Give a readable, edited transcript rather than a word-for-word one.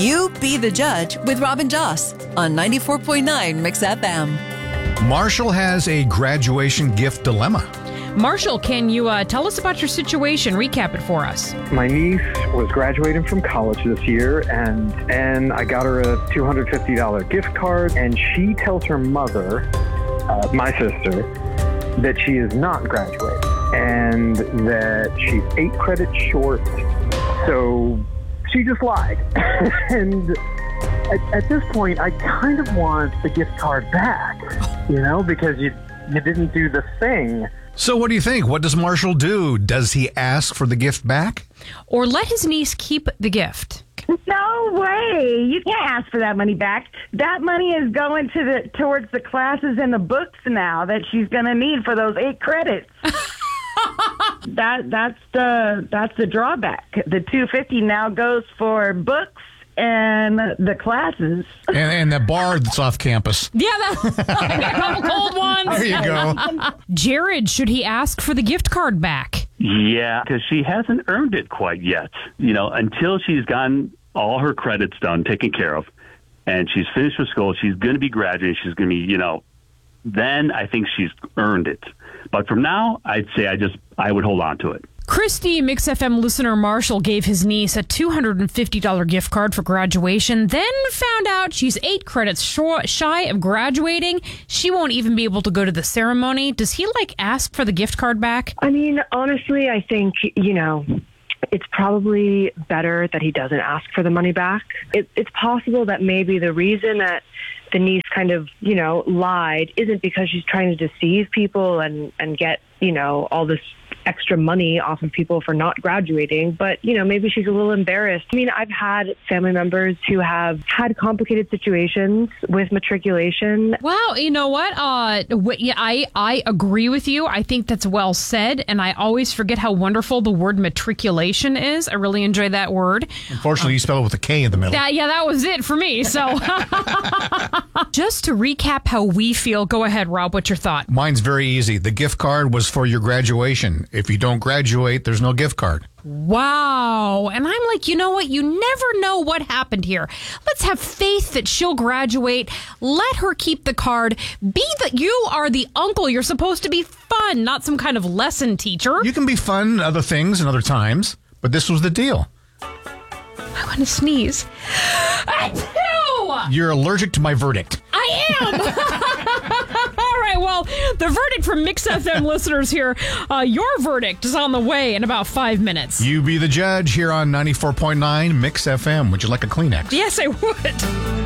You Be the Judge with Robin Joss on 94.9 Mix FM. Marshall has a graduation gift dilemma. Marshall, can you tell us about your situation? Recap it for us. My niece was graduating from college this year, and I got her a $250 gift card, and she tells her mother, my sister, that she is not graduating and that she's 8 credits short. So she just lied. And at this point, I kind of want the gift card back, because you didn't do the thing. So what do you think? What does Marshall do? Does he ask for the gift back? Or let his niece keep the gift? No way. You can't ask for that money back. That money is going towards the classes and the books now that she's going to need for those 8 credits. That's the drawback. The $250 now goes for books and the classes. And the bar that's off campus. Yeah, a couple cold ones. There you go. Jared, should he ask for the gift card back? Yeah, because she hasn't earned it quite yet. Until she's gotten all her credits done, taken care of, and she's finished with school, she's going to be graduating, she's going to be, then I think she's earned it. But from now, I'd say I would hold on to it. Christy, Mix FM listener Marshall, gave his niece a $250 gift card for graduation, then found out she's 8 credits shy of graduating. She won't even be able to go to the ceremony. Does he, ask for the gift card back? I mean, honestly, I think, it's probably better that he doesn't ask for the money back. It's possible that maybe the reason that the niece kind of, lied isn't because she's trying to deceive people and get, all this extra money off of people for not graduating, but maybe she's a little embarrassed. I mean, I've had family members who have had complicated situations with matriculation. Wow, you know what? I agree with you. I think that's well said, and I always forget how wonderful the word matriculation is. I really enjoy that word. Unfortunately, you spell it with a K in the middle. That was it for me. So, just to recap how we feel, go ahead, Rob. What's your thought? Mine's very easy. The gift card was for your graduation. If you don't graduate, there's no gift card. Wow. And I'm like, you know what? You never know what happened here. Let's have faith that she'll graduate. Let her keep the card. Be that you are the uncle. You're supposed to be fun, not some kind of lesson teacher. You can be fun other things and other times, but this was the deal. I want to sneeze. Achoo! You're allergic to my verdict. I am. All right, well, the verdict from Mix FM listeners here, your verdict is on the way in about 5 minutes. You Be the Judge here on 94.9 Mix FM. Would you like a Kleenex? Yes, I would.